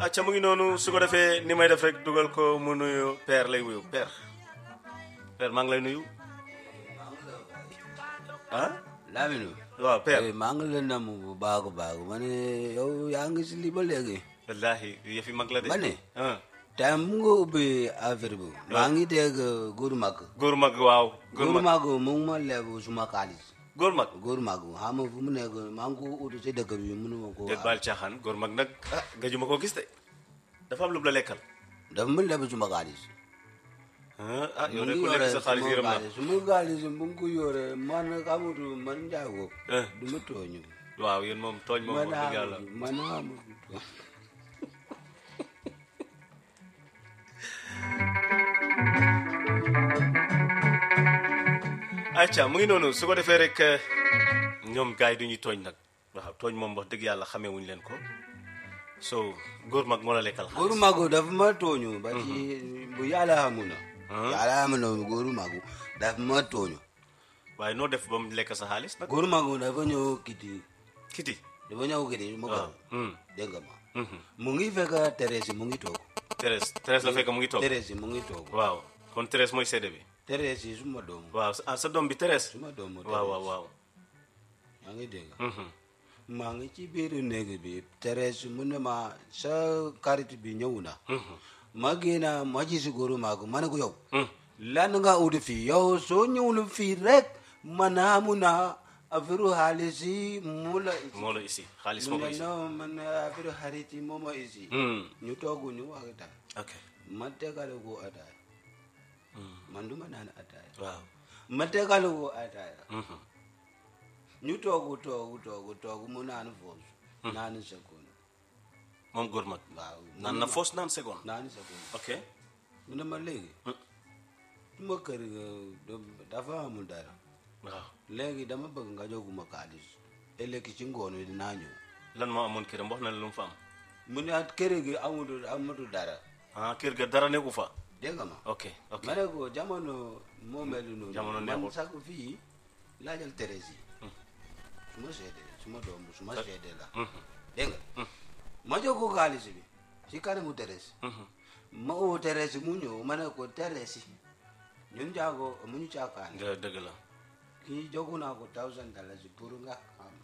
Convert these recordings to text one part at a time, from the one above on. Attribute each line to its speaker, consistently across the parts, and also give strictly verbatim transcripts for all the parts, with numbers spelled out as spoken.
Speaker 1: acca mu ngi noonu su ko defee ni may def rek dugal ko mu nuyu père lay wuyu père père maa ngi lay nuyu ah
Speaker 2: Lamine
Speaker 1: waaw père
Speaker 2: maa ngi leen nam bu baax a baax ma ne yow yaa ngi si lii ba léegi
Speaker 1: wallaahi yëfi mag la de
Speaker 2: ma ne
Speaker 1: ah
Speaker 2: tey mu nga ubbi affaire bi maa ngi dégg góor mag
Speaker 1: góor mag waaw
Speaker 2: góor mag mu ngi ma lebu suma xaalis
Speaker 1: góor mag
Speaker 2: góor mag xam nga fu mu nekk maa ngi ko utu si dëkk bi mënu ma ko
Speaker 1: déet baal caaxaan góor mag nag ah gëjuma koo gis de dafa am lu la lekkal
Speaker 2: dafa ma lebu suma xaalis
Speaker 1: ah yow de ku lekk sa xaalis yërëm na
Speaker 2: suma xaalis bu ngi ko yore man xamatu man njaay ko du ma tooñu
Speaker 1: waaw yéen moom tooñ moom wax dëgg yàlla
Speaker 2: man xamatu
Speaker 1: acca mu ngi noonu su ko defee rek ñoom gars yi du ñuy tooñ nag waaw tooñ moom wax dëgg yàlla xamee wuñu leen ko so góor mag moo la lekkal xaalis
Speaker 2: góor mag dafa ma tooñu ba ci bu yàlla xamu na yàlla xamu na góor mag dafa ma tooñu
Speaker 1: waaye noo def ba mu lekk sa xaalis nag
Speaker 2: góor mag dafa ñëw kiti
Speaker 1: kiti
Speaker 2: dafa ñëw kiti mu ko dégg nga ma mu ngi fekk Thérèse mu ngi toog
Speaker 1: Thérèse Thérèse la fekk mu ngi toog
Speaker 2: Thérèse mu ngi toog
Speaker 1: waaw kon Thérèse mooy seede bi
Speaker 2: Thérèse yi suma doom
Speaker 1: waaw ah sa doom bi Thérèse
Speaker 2: suma doom
Speaker 1: waaw waaw waaw
Speaker 2: yaa ngi dégg maa ngi ci biir néeg bi Thérèse mu ne ma sa xarit bi ñëw na ma génn ma gis góor mag ma ne ko yow lan nga ut fii yow soo ñëwul fii rek man amu na affaire xaalis yi mu la isi
Speaker 1: moo la isi xaalis moo ko isi
Speaker 2: non man affaire xarit yi moo ma isi ñu toogu ñu waxtaan
Speaker 1: ok
Speaker 2: ma tegale ko ataaya man du ma naan ataaya
Speaker 1: waaw
Speaker 2: ma tegale ko ataaya ñu toogu toogu toogu toogu mu naan foos naan seconde
Speaker 1: moom góor mag
Speaker 2: waaw
Speaker 1: naan na foos naan seconde
Speaker 2: naan seconde
Speaker 1: ok
Speaker 2: mu ne ma léegi suma kër dafa amul dara
Speaker 1: waaw
Speaker 2: léegi dama bëgg nga jóguma xaalis ëllëg ci ngoon wi dinaa ñëw
Speaker 1: lan moo amoon këram wax na la lu mu fa am
Speaker 2: mu ne kër gi amul amatu dara
Speaker 1: ah kër ga dara nekku fa
Speaker 2: dégg nga ma
Speaker 1: ok ok
Speaker 2: ma ne ko jamono moo mel noonu
Speaker 1: jamono neexul
Speaker 2: man sax fii laajal Thérèse yi suma seede suma doom suma seede la dégg nga ma jox ko xaalis bi ci kanamu Thérèse ma oo Thérèse mu ñëw ma ne ko Thérèse ñun jaago mu ñu caakaan
Speaker 1: dëgg la
Speaker 2: kii jogu naa ko thousand dollars pour nga am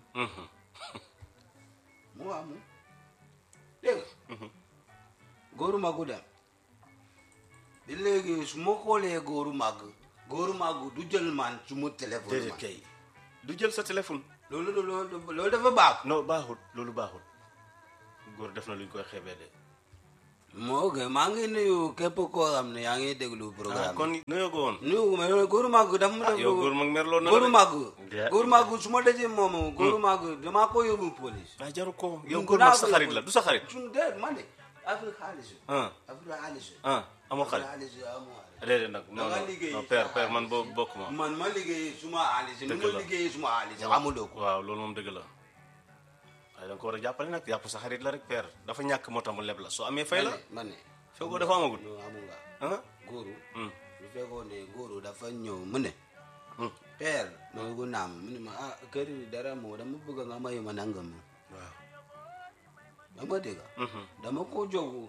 Speaker 2: mu amu dégg nga góoru magu dem bi léegi su ma xoolee góoru mag góoru mag du jël man su ma téléphone
Speaker 1: déedéet kay du jël sa téléphone
Speaker 2: loolu loolu loolu dafa baax
Speaker 1: non baaxul loolu baaxul góor def na lu ñu koy xeebee de
Speaker 2: moo gën maa ngi nuyu képp koo xam ne yaa ngi déglu programme
Speaker 1: kon nuyoo ko woon
Speaker 2: nuyu ma góoru mag dafa ma def
Speaker 1: yow góor mag merloo na
Speaker 2: góoru mag góoru mag su ma dajee moom góoru mag damaa ko yóbbu police
Speaker 1: ah jaru ko yow góor mag sa xarit la du sa xarit
Speaker 2: suñu déet man de affaire xaalis
Speaker 1: ah
Speaker 2: affaire xaalis
Speaker 1: ah amoo xarit
Speaker 2: xaalis amoo xaalis
Speaker 1: déedéet nag non non père père man boo bokk ma
Speaker 2: man ma liggéey suma xaalis ni ma liggéey suma xaalis amuloo ko
Speaker 1: waaw loolu moom dëgg la waaye da nga ko war a jàppale nag jàpp sa xarit la rek père dafa ñàkk moo tax mu leb la soo amee fay la
Speaker 2: man ne
Speaker 1: fekk ko dafa amagul
Speaker 2: non amul nga
Speaker 1: ah
Speaker 2: góoru lu fekkoon ne góoru dafa ñëw mu ne père ma ko naam mu ne ma ah kër dara moo dama bëgg nga may ma nangam
Speaker 1: waaw
Speaker 2: dama dégg dama ko jogu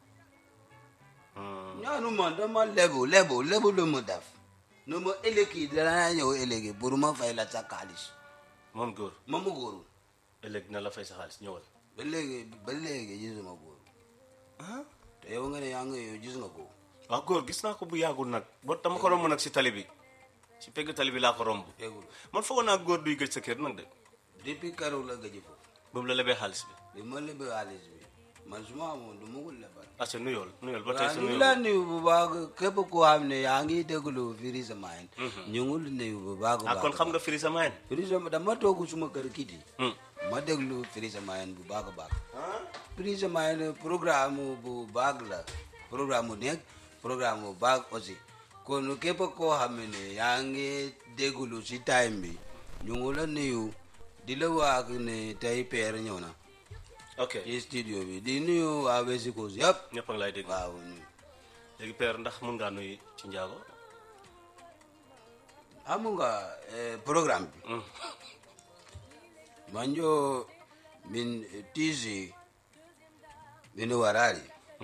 Speaker 2: ñaanu man dama lebu lebu lebu lu mu def no ma ëllëgi dana ñëw ëllëgi pour ma fay la sa xaalis
Speaker 1: moom góor
Speaker 2: ma mu góoru
Speaker 1: ëllëg na la fay sa xaalis ñëwal
Speaker 2: ba léegi ba léegi gisuma góoru
Speaker 1: ah
Speaker 2: te yow nga ne yaa ngi yow gis nga ko
Speaker 1: waaw góor gis naa ko bu yàggul nag boo dama ko romb nag si tali bi si pegg tali bi laa ko romb
Speaker 2: déggul
Speaker 1: man foogoon naa góor duy gëj sa kër nag de
Speaker 2: depuis keroog la gëj foofu
Speaker 1: boobu la lebee xaalis bi
Speaker 2: bi ma lebee xaalis bi man su ma amoon du ma ko lebal
Speaker 1: acca nuyool nuyool ba tey sa
Speaker 2: ñu
Speaker 1: nuyool
Speaker 2: la nuyu bu baax képp koo xam ne yaa ngi déglu Free Sa Mind ñu ngi la nuyu bu baax
Speaker 1: ah kon xam nga Free Sa Mind
Speaker 2: Free Sa dama toog suma kër kiti ma déglu Free Sa Mind bu baax a baax Free Sa Mind programme bu baax la programme bu nekk programme bu baax aussi kon képp koo xam ne yaa ngi déglu si time bi ñu ngi la nuyu di la wax ne tey père ñëw na
Speaker 1: ok
Speaker 2: ci studio bi di nuyu waa West Coast yëpp
Speaker 1: ñëpp a ngi lay dégg
Speaker 2: waaw
Speaker 1: léegi père ndax mun ngaa nuyu ci njaago
Speaker 2: xam nga programme bi manjo min tisi bini warari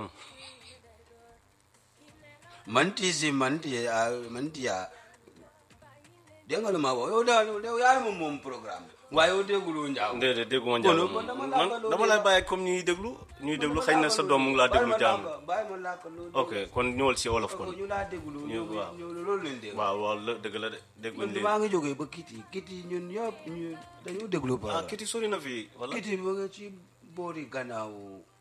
Speaker 2: manti si manti manti ya dengal ma wo da ya mo mom programme waaye yow déglu njaaw
Speaker 1: déedéet déggu ma njaaw dama lay bàyyi comme ñuy déglu ñuy déglu xëy na sa doom mu ngi laa déglu jàng
Speaker 2: bàyyi ma làkk loolu
Speaker 1: ok kon ñëwal si wolof kon
Speaker 2: ñu laa déglu ñu loolu leen déglu
Speaker 1: waaw waaw la dëgg la de dégluñ leen
Speaker 2: maa ngi jógee ba kiti kiti ñun yëpp ñu dañu déglu ba
Speaker 1: ah kiti sori na fii wala
Speaker 2: kiti ba nga ci boori gannaaw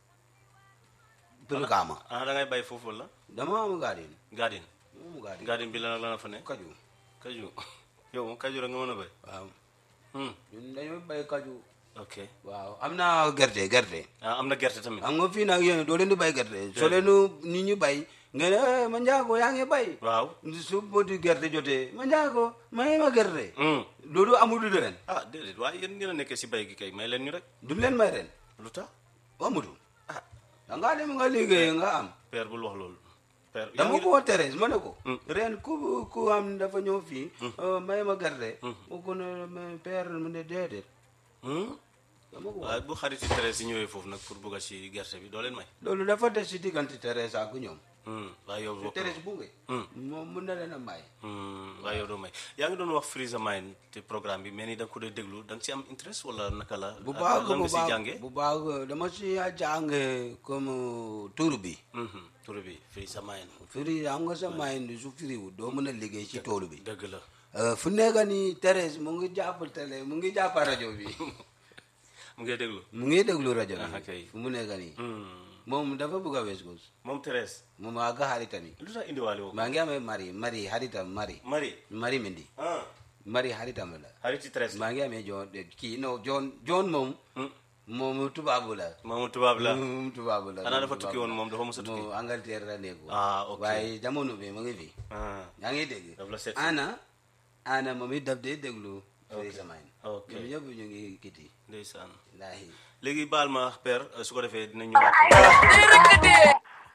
Speaker 2: Brikama
Speaker 1: ah da ngay bàyyi foofu wala
Speaker 2: dama am garden
Speaker 1: garden
Speaker 2: am garden
Speaker 1: garden bi la la fa ne
Speaker 2: kaju
Speaker 1: kaju yow moom kaju rek nga mën a béy
Speaker 2: waaw
Speaker 1: hmm
Speaker 2: ñun dañoo bay kaju
Speaker 1: ok
Speaker 2: waaw am na gerte gerte
Speaker 1: ah am na gerte tamit
Speaker 2: am nga fii nag yéen doo leen di bay gerte soo leen nit ñi bay nga ne ma njaago yaa ngi bay
Speaker 1: waaw
Speaker 2: su boti gerte jotee ma njaago may ma gerte
Speaker 1: hmm
Speaker 2: loolu amul du ren
Speaker 1: ah déedéet waaye yéen ngeen a nekkee si bay gi kay may leen ñu rek
Speaker 2: du leen may ren
Speaker 1: lu tax
Speaker 2: amutu ah da ngaa dem nga liggéey nga am
Speaker 1: père bul wax loolu père
Speaker 2: dama ko tere ma ne ko ren ku ku am dafa ñëw fii may ma gerte mu ko ne père mu ne déedéet dama ko
Speaker 1: waaye bu xariti tere si ñëwee foofu nag pour bugg a si gerte bi doo leen may
Speaker 2: loolu dafa des si diggante tere ak ñoom
Speaker 1: waaye yow bokk
Speaker 2: tere si bunge moom mun na leen a may
Speaker 1: waaye yow doo may yaa ngi doon wax Free Your Mind te programme bi mais ni da nga ko dee déglu da nga si am interest wala naka la
Speaker 2: bu baax
Speaker 1: lan
Speaker 2: bu
Speaker 1: nga si
Speaker 2: baax
Speaker 1: jàngee
Speaker 2: bu baax dama si jànge comme tur bi
Speaker 1: tur bi Free Your Mind
Speaker 2: firi am nga sa mind su firiwu doo mën a liggéey ci toolu bi
Speaker 1: dëgg la
Speaker 2: fu nekk nii Thérèse mu ngi jàpp télé mu ngi jàpp rajo bi
Speaker 1: mu ngi déglu
Speaker 2: mu ngi déglu rajo
Speaker 1: ah
Speaker 2: bi
Speaker 1: kay
Speaker 2: fu mu nekk nii moom dafa bëgg a West Coast
Speaker 1: moom Thérèse
Speaker 2: moom ak xaritam yi
Speaker 1: lu tax indiwaale woo
Speaker 2: maa ngi amee Marie Marie xaritam Marie
Speaker 1: Marie
Speaker 2: Marie Mendy
Speaker 1: ah
Speaker 2: Marie xaritam la
Speaker 1: xariti Thérèse
Speaker 2: maa ngi amee John kii non John John moom moom tubaabu la
Speaker 1: moomu tubaab la
Speaker 2: moom tubaabu la
Speaker 1: xanaa dafa tukki woon moom dafa mos a tukki
Speaker 2: moom Angleterre la nekk
Speaker 1: ah ok
Speaker 2: waaye jamono bi mu ngi fi
Speaker 1: ah
Speaker 2: yaa ngi dégg
Speaker 1: daf la seet
Speaker 2: ana ana moom it daf dee déglu Free Your Mind
Speaker 1: ok
Speaker 2: ñoom ñëpp ñu ngi kiti
Speaker 1: ndeysaan
Speaker 2: laahi
Speaker 1: léegi baal ma père su ko defee dinañ ñëwaat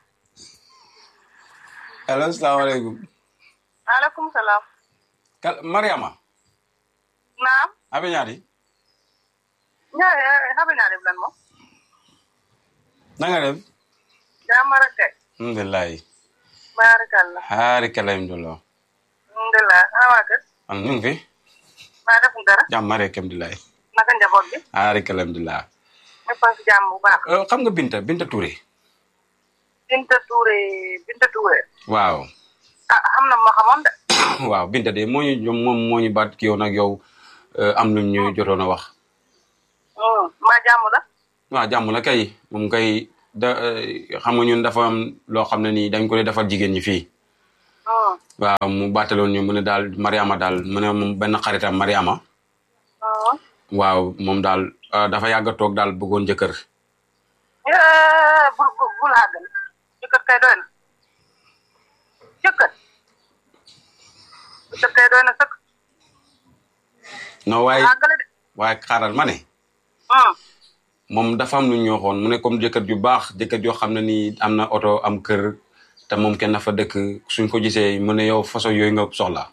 Speaker 3: allo salaamaaleykum.
Speaker 4: maaleykum salaam.
Speaker 3: kal Mariama.
Speaker 4: naam.
Speaker 3: abe ñaati.
Speaker 4: ñaare habe naa def lan moom.
Speaker 3: na nga def.
Speaker 4: jàmm rek kay.
Speaker 3: alhamdulilah.
Speaker 4: baarakallah.
Speaker 3: baarakallah alhamdulilah.
Speaker 4: alhamdulilah ana waa kër.
Speaker 3: am ñu ngi fi.
Speaker 4: maa defu dara.
Speaker 3: jàmm rek alhamdulilah.
Speaker 4: naka njaboot bi.
Speaker 3: baarakallah alhamdulilah.
Speaker 4: ñëpp a ngi si jàmm bu baax.
Speaker 3: xam nga Binta Binta Touré.
Speaker 4: Binta Touré Binta Touré.
Speaker 3: waaw.
Speaker 4: ah xam na ma xamoon de.
Speaker 3: waaw Binta de moo ñu moom moo ñu baat ki yow nag yow am lu ñu jotoon a wax.
Speaker 4: mbaa jàmm la.
Speaker 3: waaw jàmm la kay moom kay da xam nga ñun dafa am loo xam ne nii dañ ko dee defal jigéen ñi fii. waaw mu baataloon ñu mu ne daal Mariama daal mu ne moom benn xaritam Mariama. waaw moom daal dafa yàgg a toog daal bëggoon jëkkër.
Speaker 4: bul bul bul àggal jëkkër kay doy na jëkkër jëkkër kay doy na sëkk.
Speaker 3: non waaye
Speaker 4: àggale de.
Speaker 3: waaye xaaral ma ne. moom dafa am lu ñu waxoon mu ne comme jëkkër ju baax jëkkër joo xam ne nii am na oto am kër te moom kenn dafa dëkk suñ ko gisee mu ne yow façon yooyu nga soxla.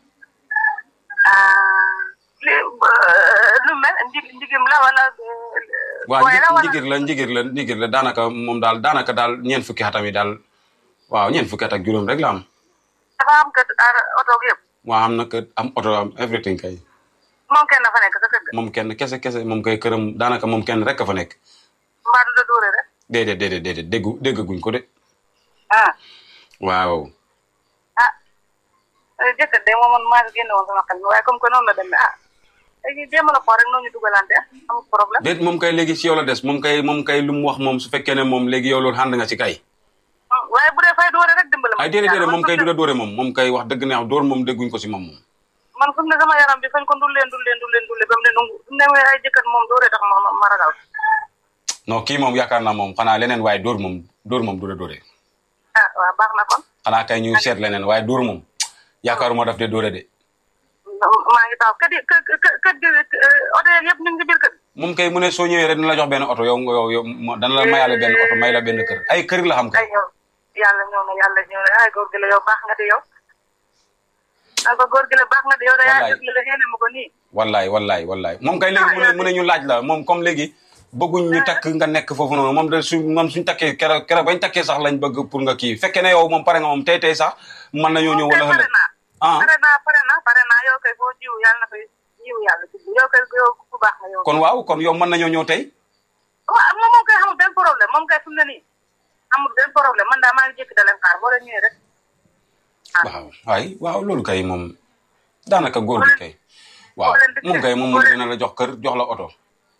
Speaker 4: li lu mel ndigim la wala.
Speaker 3: waaw njigir la njigir la njigir la daanaka moom daal daanaka daal ñeent fukki atam yi daal waaw ñeent fukki at ak juróom rek la am.
Speaker 4: dafa am kër oto yëpp.
Speaker 3: waaw am na kër am oto am everything kay.
Speaker 4: moom kenn dafa nekk sa kër ga.
Speaker 3: moom kenn kese kese moom kay këram daanaka moom kenn rek ka fa nekk.
Speaker 4: mbaa du la dóore rek.
Speaker 3: déedéet déedéet déedéet déggu déggaguñ ko de.
Speaker 4: ah.
Speaker 3: waaw.
Speaker 4: ah jëkkër de moom man maa ngi génne woon sama xel mi waaye comme que noonu la demee ah léegi jéem a la xool rek noonu ñu dugalante amul problème.
Speaker 3: déet moom kay léegi si yow la des moom kay moom kay lu mu wax moom su fekkee ne moom léegi yow loolu ànd nga ci kay.
Speaker 4: waaye bu dee fay dóore rek dimbali ma.
Speaker 3: ay déedéet déedéet moom kay du la dóore moom moom kay wax dëgg neex dóor moom dégguñ ko si moom moom.
Speaker 4: man fu mu ne sama yaram bi fañ ko ndulleen ndulleen ndulleen ndulleen ba mu ne nungu fu mu ne ay jëkkër moom dóore tax ma ma ragal.
Speaker 3: non kii moom yaakaar naa moom xanaa leneen waaye dóor moom dóor moom du la dóore.
Speaker 4: ah waaw baax na kon.
Speaker 3: xanaa kay ñu seet leneen waaye dóor moom yaakaaruma daf de dóore de.
Speaker 4: maa ngi taw kër yi kër kër gi oto yeeg yëpp ñu ngi ci biir kër.
Speaker 3: moom kay mu ne soo ñëwee rek dina la jox benn oto yow yow yow dana la mayaale benn oto may la benn kër ay kër la xam kay.
Speaker 4: ay yow yàlla ñëw na yàlla ñëw na ay góor gi la yow baax nga di yow. ay ko góor gi la baax nga di yow da yaa def la xéene ma ko nii.
Speaker 3: wallaay wallaay wallaay moom kay léegi mu ne mu ne ñu laaj la moom comme léegi bëgguñ ñu takk nga nekk foofu noonu moom de su moom suñ takkee keroog keroog bañ takkee sax lañ bëgg pour nga kii fekkee ne yow moom pare nga moom tey tey sax mën nañoo ñëw wala ëllëg
Speaker 4: ah pare naa pare naa pare naa yow kay boo jiw yàlla na koy jiw yàlla ci yow kay yow ku baax nga yow
Speaker 3: kon waaw kon yow mën nañoo ñëw tey
Speaker 4: waaw moom moom kay amul benn problème moom kay fi mu ne nii amul benn problème man daal maa ngi jékki da leen xaar boo leen ñëwee rek
Speaker 3: waaw waay waaw loolu kay moom daanaka góor gi kay waaw moom kay moom mu dina la jox kër jox la oto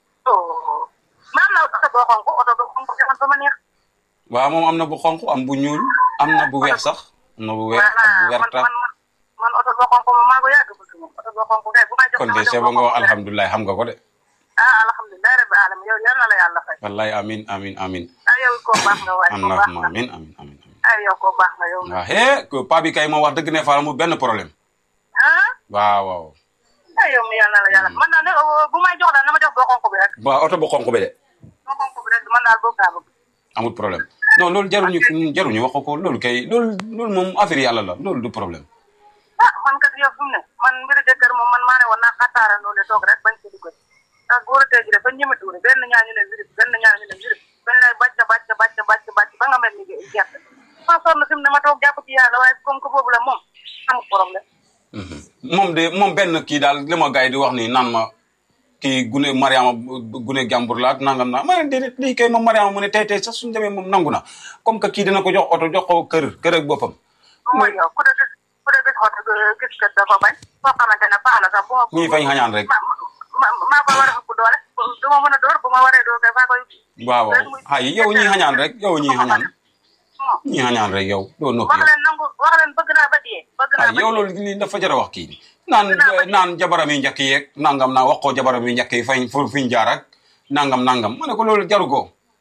Speaker 4: ma am na oto boo xonk oto boo xonk man ba ma neex
Speaker 3: waaw moom am na bu xonk am bu ñuul am na bu weex sax am na bu weex ak bu werta
Speaker 4: man oto boo xonk moom maa ko yàgg bëgg moom oto boo xonk kay bu may jox
Speaker 3: kon de c'est bon nga wax alhamdulilah xam nga ko de
Speaker 4: ah alhamdulilah rabbi alamin yow yal na la yàlla fay
Speaker 3: wallahi amin amin amin
Speaker 4: ah yow ko baax nga waay ko baax nga
Speaker 3: amin amin amin
Speaker 4: ah yow ko baax nga yow
Speaker 3: waaw hee pa bi kay moom wax dëgg ne faala mu benn problème
Speaker 4: ah
Speaker 3: waaw waaw
Speaker 4: ah yow mi yal na la yàlla man daal ne bu may jox daal na ma jox boo xonk bi rek
Speaker 3: waaw oto bu xonk bi de
Speaker 4: boo xonk bi rek man daal boobu daa bëgg
Speaker 3: amul problème non loolu jaruñu jaruñu wax ko loolu kay loolu loolu moom affaire yàlla la loolu du problème
Speaker 4: ah man kat yow fi mu ne man mbiru jëkkër moom man maa ne woon naa xattaara noonu toog rek bañ ko duggal ndax góor a tey ji dafa ñëmati wu benn ñaar ñu ne virus benn ñaar ñu ne virus benn lay bàcc bàcc bàcc bàcc bàcc ba nga mel ni gerte ma sonn fi mu ne ma toog jàpp ci yàlla waaye comme que boobu la moom amul problème
Speaker 3: moom de moom benn kii daal li ma gars yi di wax nii naan ma kii gune Mariama gune jàmbur la ak nangam naa ma ne déedéet lii kay moom Mariama mu ne tey tey sax suñu demee moom nangu na comme que kii dina ko jox oto jox ko kër kër ak boppam
Speaker 4: mooy yow ku de gis ku de gis oto gis kër dafa bañ foo xamante ne paa la sax bu ma
Speaker 3: ñii fañ xañaan rek
Speaker 4: maa koy war a ëpp doole du ma mën a door bu ma waree door kay faa koy
Speaker 3: waaw waaw ay yow ñii xañaan rek yow ñii xañaan ñii xañaan rek yow doo noppi
Speaker 4: wax leen nangu wax leen bëgg naa ba dee bëgg naa
Speaker 3: ay yow loolu lii dafa jar a wax kii naan naan jabaram yi njëkk yeeg nangam naa wax ko jabaram yi njëkk yi fañ fuñ jaar ak nangam nangam ma ne ko loolu jaru ko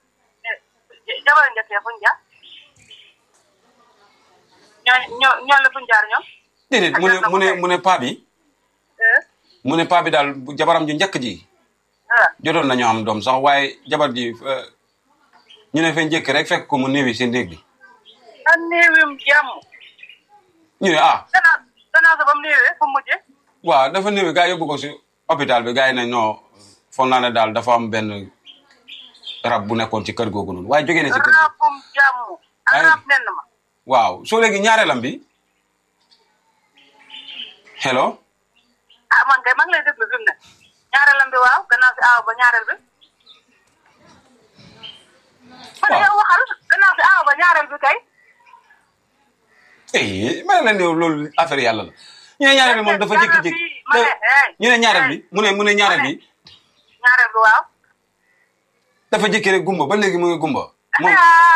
Speaker 4: jabar njëkk yi fuñ jaar ñoo ñoo ñoo la fuñ jaar ñoom
Speaker 3: déedéet mu ne mu ne mu ne paa bi mu ne paa bi daal jabaram ju njëkk ji jotoon nañu am doom sax waaye jabar ji ñu ne fa njëkk rek fekk ko mu néewi si néeg bi
Speaker 4: a néewim jàmm
Speaker 3: ñu ne ah
Speaker 4: gannaaw gannaaw sa ba mu néewee fu mu mujjee
Speaker 3: waaw dafa néewi gaa yóbbu ko si hôpital bi gaa yi nañ non foog naa ne daal dafa am benn rab bu nekkoon ci kër googu noonu waaye jógee na si kër
Speaker 4: rabum jàmm arab nenn ma
Speaker 3: waaw soo léegi ñaareelam bi hello
Speaker 4: ah man kay maa ngi lay déglu fi mu ne ñaareelam bi waaw gannaaw si aaw ba ñaareel bi man yow waxal gannaaw si aaw ba ñaareel bi kay
Speaker 3: eh ma leen yow loolu affaire yàlla la ñu ne ñaareel bi moom dafa jékki-jékki ñu ne ñaareel bi mu ne mu ne ñaareel bi
Speaker 4: ñaareel bi waaw
Speaker 3: dafa jékki rek gumba ba léegi mu ngi gumba moom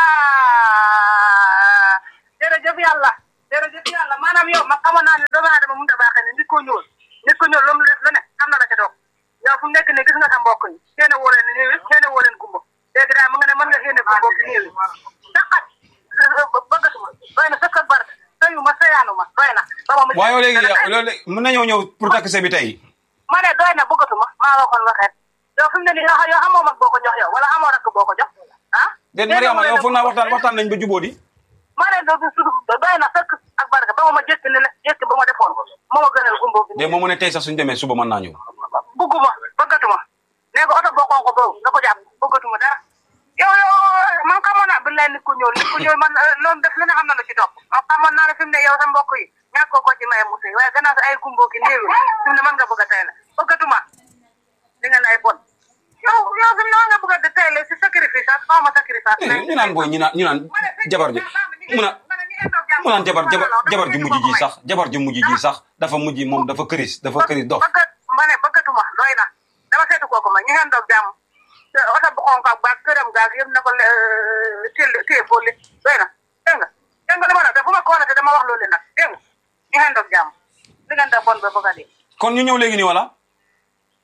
Speaker 4: jërëjëf yàlla jërëjëf yàlla maanaam yow ma xamoon naa ne doomu aadama mënut a baaxee ne nit ko ñuul nit ko ñuul lu mu def lu ne xam na la ca doog yow fu mu nekk nii gis nga sa mbokk yi xéene woo leen néewi xéene woo leen gumba léegi daal mu nga ne mën nga xéene gumba ki néewi saqat bëggatuma doy na sëkk bar sëyu ma sëyaanu ma doy na
Speaker 3: waaw yow léegi loolu mën nañoo ñëw pour takk sa bi tey
Speaker 4: ma ne doy na bëggatuma maa waxoon waxeet yow fi mu ne nii yow xamoo mag boo ko jox yow wala xamoo rakk boo ko jox ah
Speaker 3: déet Mariama yow foog naa waxtaan waxtaan nañ ba jubóo di
Speaker 4: ma ne doo su doy na sëkk ak barke ba ma jëkk ne la jëkk ba ma defoon moo ma gënal gumbo bi
Speaker 3: de moo mu ne tey sax suñu demee suba mën naa ñëw
Speaker 4: bëgguma bëggatuma nee ko oto boo xonk boobu nga ko jàpp bëggatuma dara yow yow man xamoon naa billaay nit ku ñuul nit ku ñuul man loolu def lu ne xam na la ci topp man xamoon naa ne fi mu ne yow sa mbokk yi ñàkk ko ko ci maye musi waaye gannaaw sa ay gumbo ki néewi fi mu ne mën nga bëgg a tey la bëggatuma di nga lay bon yow yow fi mu ne nga bëgg a tey la si sacrifice ak xaw ma sacrifice
Speaker 3: ñu naan booy ñu naan ñu naan jabar ji mu na mu naan jabar jabar jabar ji mujj ji sax jabar ji mujj ji sax dafa mujj moom dafa këris dafa këris dox
Speaker 4: ma ne bëggatuma doy na dama seetu kooku ma ñu ngeen doog jàmm oto bu xonk ak baag këram gaag yëpp na ko téel téye boole doy na dégg nga dégg nga li ma la def fu ma ko waxee dama wax loolu nag dégg nga ñu ngeen doog jàmm li ngeen doog bon ba bëgg a dee
Speaker 3: kon ñu ñëw léegi nii wala